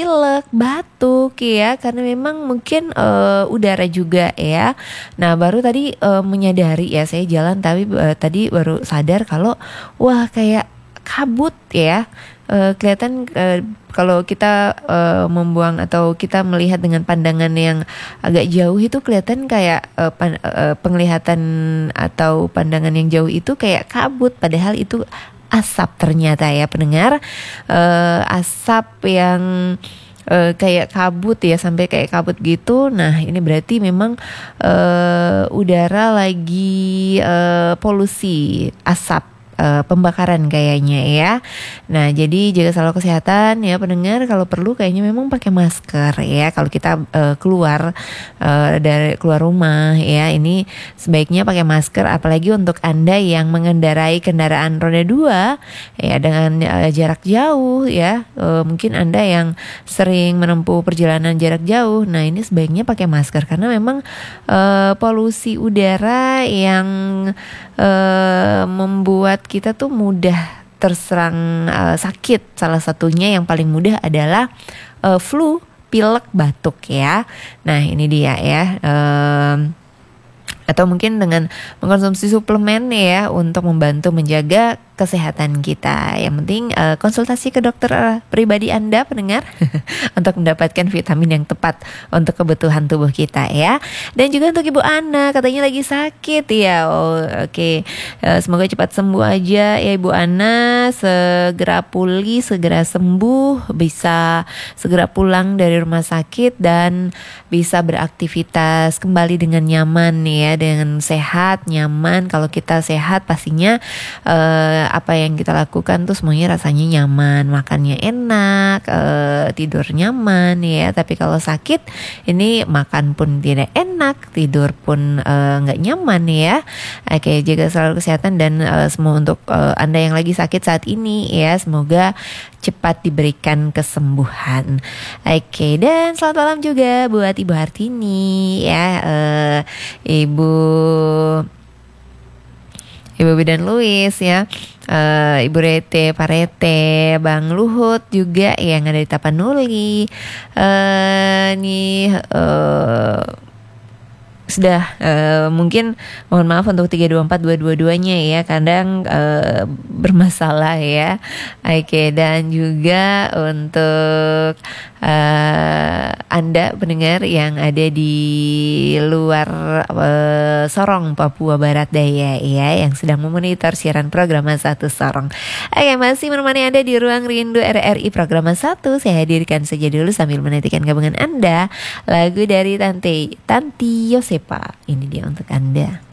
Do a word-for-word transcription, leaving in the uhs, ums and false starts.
pilek, batuk ya, karena memang mungkin uh, udara juga ya. Nah baru tadi uh, menyadari ya, saya jalan tapi uh, tadi baru sadar kalau wah kayak kabut ya. Uh, kelihatan uh, kalau kita uh, membuang atau kita melihat dengan pandangan yang agak jauh itu kelihatan kayak uh, pan, uh, penglihatan atau pandangan yang jauh itu kayak kabut, padahal itu asap ternyata ya pendengar. Uh, asap yang uh, kayak kabut ya, sampai kayak kabut gitu. Nah ini berarti memang uh, udara lagi uh, polusi asap, Uh, pembakaran kayaknya ya. Nah jadi jaga selalu kesehatan ya pendengar. Kalau perlu kayaknya memang pakai masker ya kalau kita uh, keluar uh, dari keluar rumah ya. Ini sebaiknya pakai masker, apalagi untuk Anda yang mengendarai kendaraan roda dua ya dengan uh, jarak jauh ya. Uh, mungkin Anda yang sering menempuh perjalanan jarak jauh. Nah ini sebaiknya pakai masker karena memang uh, polusi udara yang uh, membuat kita tuh mudah terserang uh, sakit. Salah satunya yang paling mudah adalah uh, flu, pilek, batuk ya. Nah ini dia ya. Um, atau mungkin dengan mengkonsumsi suplemen ya untuk membantu menjaga kesehatan kita. Yang penting uh, konsultasi ke dokter uh, pribadi Anda pendengar untuk mendapatkan vitamin yang tepat untuk kebutuhan tubuh kita ya. Dan juga untuk Ibu Ana katanya lagi sakit ya. Oh, oke. Okay. Uh, semoga cepat sembuh aja ya Ibu Ana, segera pulih, segera sembuh, bisa segera pulang dari rumah sakit dan bisa beraktivitas kembali dengan nyaman ya, dengan sehat, nyaman. Kalau kita sehat pastinya uh, apa yang kita lakukan tuh semuanya rasanya nyaman, makannya enak, uh, tidur nyaman ya. Tapi kalau sakit ini makan pun tidak enak, tidur pun nggak uh, nyaman ya. Oke, jaga selalu kesehatan dan uh, semua untuk uh, Anda yang lagi sakit saat ini ya, semoga cepat diberikan kesembuhan. Oke, dan selamat malam juga buat Ibu Hartini ya, uh, Ibu Ibu Bidan Luis ya, uh, Ibu Rete, Pak Rete, Bang Luhut juga yang ada di Tapanuli. Uh, nih uh, sudah uh, mungkin mohon maaf untuk tiga dua empat dua dua dua-nya ya, kadang uh, bermasalah ya. Oke, dan juga untuk uh, Anda pendengar yang ada di luar uh, Sorong, Papua Barat Daya ya, yang sedang memonitor siaran program satu Sorong. Oke, masih menemani Anda di Ruang Rindu R R I program satu. Saya hadirkan saja dulu sambil menantikan gabungan Anda lagu dari Tante Tanti Yosepa. Ini dia untuk Anda.